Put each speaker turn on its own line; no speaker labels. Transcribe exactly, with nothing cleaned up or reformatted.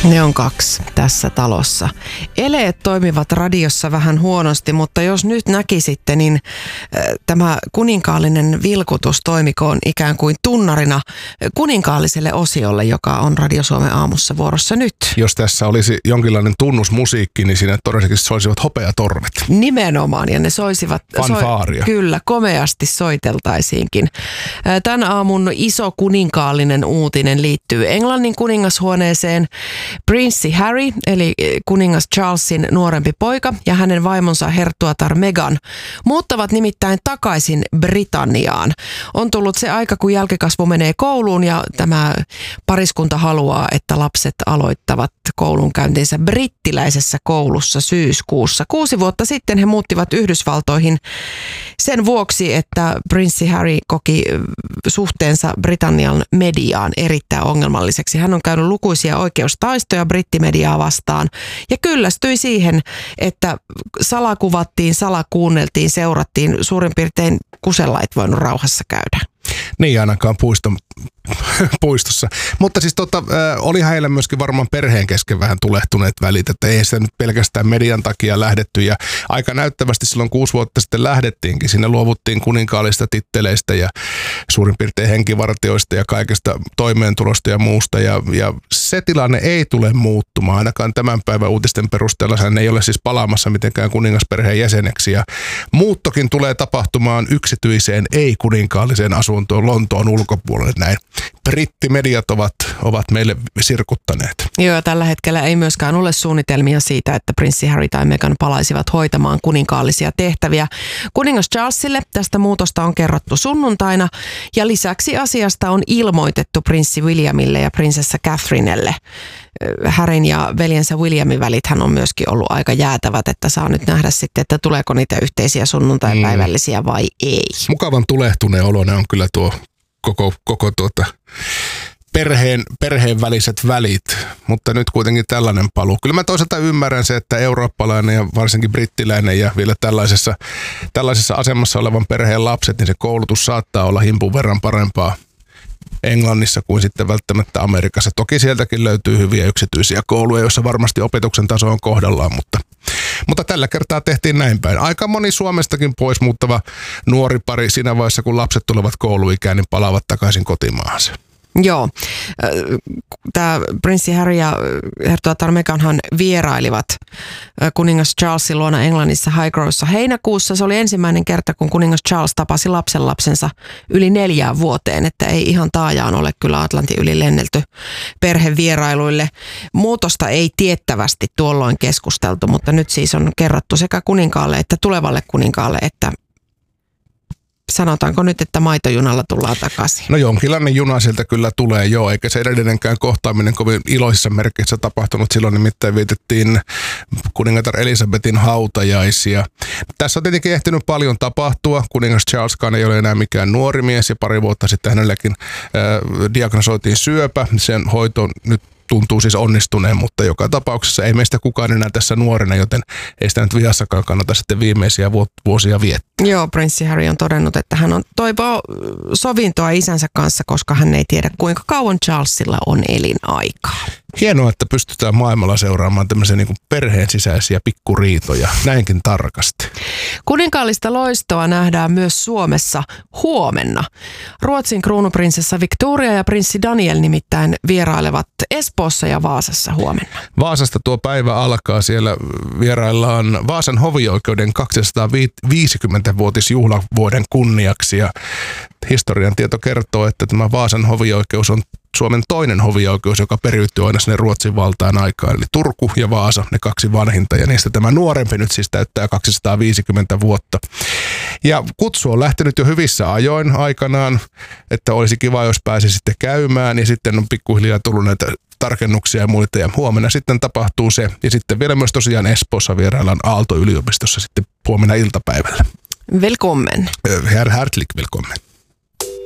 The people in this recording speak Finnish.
Ne on kaksi tässä talossa. Eleet toimivat radiossa vähän huonosti, mutta jos nyt näkisitte, niin äh, tämä kuninkaallinen vilkutus toimikoon ikään kuin tunnarina kuninkaalliselle osiolle, joka on Radio Suomen aamussa vuorossa nyt.
Jos tässä olisi jonkinlainen tunnusmusiikki, niin siinä todennäköisesti soisivat hopeatorvet.
Nimenomaan, ja ne soisivat...
Fanfaaria.
Soi, kyllä, komeasti soiteltaisiinkin. Tämän aamun iso kuninkaallinen uutinen liittyy Englannin kuningashuoneeseen. Prinssi Harry, eli kuningas Charlesin nuorempi poika, ja hänen vaimonsa herttuatar Meghan muuttavat nimittäin takaisin Britanniaan. On tullut se aika, kun jälkikasvu menee kouluun, ja tämä pariskunta haluaa, että lapset aloittavat koulunkäyntinsä brittiläisessä koulussa syyskuussa. Kuusi vuotta sitten he muuttivat Yhdysvaltoihin sen vuoksi, että prinssi Harry koki suhteensa Britannian mediaan erittäin ongelmalliseksi. Hän on käynyt lukuisia oikeustaistoja brittimediaa vastaan ja kyllästyi siihen, että salakuvattiin, salakuunneltiin, seurattiin, suurin piirtein kusella et voinut rauhassa käydä.
Niin ainakaan puisto, puistossa. Mutta siis tota, äh, oli heillä myöskin varmaan perheen kesken vähän tulehtuneet välit, että ei sitä nyt pelkästään median takia lähdetty. Ja aika näyttävästi silloin kuusi vuotta sitten lähdettiinkin. Sinne luovuttiin kuninkaallisista titteleistä ja suurin piirtein henkivartioista ja kaikesta toimeentulosta ja muusta. Ja, ja se tilanne ei tule muuttumaan. Ainakaan tämän päivän uutisten perusteella hän ei ole siis palaamassa mitenkään kuningasperheen jäseneksi. Ja muuttokin tulee tapahtumaan yksityiseen, ei kuninkaalliseen asuntoon Lontoon ulkopuolelle näin. Brittimediat ovat, ovat meille sirkuttaneet.
Joo, tällä hetkellä ei myöskään ole suunnitelmia siitä, että prinssi Harry tai Meghan palaisivat hoitamaan kuninkaallisia tehtäviä. Kuningas Charlesille tästä muutosta on kerrottu sunnuntaina ja lisäksi asiasta on ilmoitettu prinssi Williamille ja prinsessa Catherinelle. Harryn ja veljensä Williamin välithän on myöskin ollut aika jäätävät, että saa nyt nähdä sitten, että tuleeko niitä yhteisiä sunnuntaipäivällisiä mm. vai ei.
Mukavan tulehtuneen oloinen on kyllä tuo koko, koko tuota perheen, perheen väliset välit, mutta nyt kuitenkin tällainen paluu. Kyllä mä toisaalta ymmärrän se, että eurooppalainen ja varsinkin brittiläinen ja vielä tällaisessa, tällaisessa asemassa olevan perheen lapset, niin se koulutus saattaa olla himpun verran parempaa Englannissa kuin sitten välttämättä Amerikassa. Toki sieltäkin löytyy hyviä yksityisiä kouluja, joissa varmasti opetuksen taso on kohdallaan, mutta, mutta tällä kertaa tehtiin näin päin. Aika moni Suomestakin pois muuttava nuori pari siinä vaiheessa, kun lapset tulevat kouluikään, niin palaavat takaisin kotimaahansa.
Joo. Tämä prinssi Harry ja herttuatar Meghanhan vierailivat kuningas Charlesin luona Englannissa Highgrowssa heinäkuussa. Se oli ensimmäinen kerta, kun kuningas Charles tapasi lapsenlapsensa yli neljään vuoteen, että ei ihan taajaan ole kyllä Atlantin yli lennelty perhevierailuille. Muutosta ei tiettävästi tuolloin keskusteltu, mutta nyt siis on kerrottu sekä kuninkaalle että tulevalle kuninkaalle, että sanotaanko nyt, että maitojunalla tullaan takaisin?
No jonkinlainen juna sieltä kyllä tulee, joo, eikä se edellinenkään kohtaaminen kovin iloisissa merkeissä tapahtunut. Silloin nimittäin vietettiin kuningatar Elisabetin hautajaisia. Tässä on tietenkin ehtinyt paljon tapahtua. Kuningas Charleskaan ei ole enää mikään nuori mies ja pari vuotta sitten hänelläkin äh, diagnosoitiin syöpä. Sen hoito nyt tuntuu siis onnistuneen, mutta joka tapauksessa ei meistä kukaan enää tässä nuorena, joten ei sitä nyt vihassakaan kannata sitten viimeisiä vuosia viettää.
Joo, prinssi Harry on todennut, että hän on toivoo sovintoa isänsä kanssa, koska hän ei tiedä kuinka kauan Charlesilla on elinaikaa.
Hienoa, että pystytään maailmalla seuraamaan tämmöisiä niin kuin perheen sisäisiä pikkuriitoja näinkin tarkasti.
Kuninkaallista loistoa nähdään myös Suomessa huomenna. Ruotsin kruunuprinsessa Victoria ja prinssi Daniel nimittäin vierailevat Espoossa ja Vaasassa huomenna.
Vaasasta tuo päivä alkaa. Siellä vieraillaan Vaasan hovioikeuden kaksisataaviisikymmentävuotisjuhlavuoden kunniaksi. Ja historian tieto kertoo, että tämä Vaasan hovioikeus on Suomen toinen hovioikeus, joka periytyy aina sinne Ruotsin valtaan aikaan. Eli Turku ja Vaasa, ne kaksi vanhinta, ja niistä tämä nuorempi nyt siis täyttää kaksisataaviisikymmentä vuotta. Ja kutsu on lähtenyt jo hyvissä ajoin aikanaan, että olisi kiva, jos pääsi sitten käymään, ja sitten on pikkuhiljaa tullut näitä tarkennuksia ja muita, ja huomenna sitten tapahtuu se. Ja sitten vielä myös tosiaan Espoossa vieraillaan Aalto-yliopistossa sitten huomenna iltapäivällä.
Välkommen.
Herr Hartlik, välkommen.